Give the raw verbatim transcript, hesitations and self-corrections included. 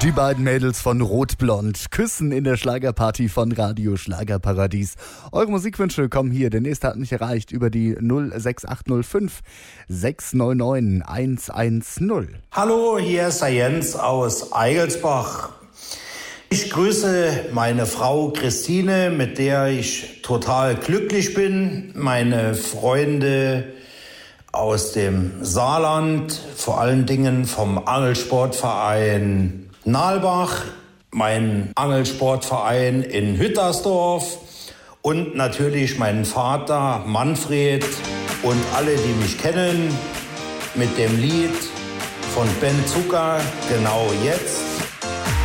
Die beiden Mädels von Rot-Blond küssen in der Schlagerparty von Radio Schlagerparadies. Eure Musikwünsche kommen hier. Der nächste hat mich erreicht über die null sechs acht null fünf sechs neun neun eins eins null. Hallo, hier ist der Jens aus Eigelsbach. Ich grüße meine Frau Christine, mit der ich total glücklich bin. Meine Freunde aus dem Saarland, vor allen Dingen vom Angelsportverein Nalbach, mein Angelsportverein in Hüttersdorf und natürlich meinen Vater Manfred und alle, die mich kennen, mit dem Lied von Ben Zucker, Genau jetzt.